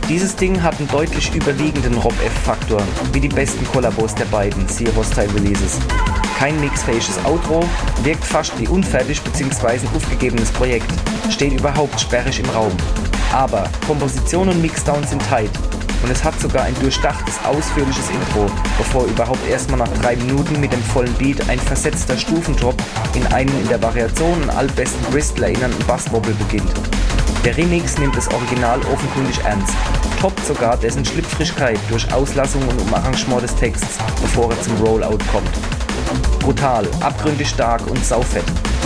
Dieses Ding hat einen deutlich überwiegenden Rob F-Faktor, wie die besten Kollabos der beiden, siehe Hostile Releases. Kein mixfähiges Outro, wirkt fast wie unfertig bzw. ein aufgegebenes Projekt, steht überhaupt sperrig im Raum. Aber Komposition und Mixdown sind tight und es hat sogar ein durchdachtes, ausführliches Intro, bevor überhaupt erstmal nach 3 Minuten mit dem vollen Beat ein versetzter Stufendrop in einen in der Variation an altbesten Bristol erinnernden Basswobbel beginnt. Der Remix nimmt das Original offenkundig ernst, toppt sogar dessen Schlüpfrigkeit durch Auslassung und Umarrangement des Texts, bevor er zum Rollout kommt. Brutal, abgründig stark und saufett.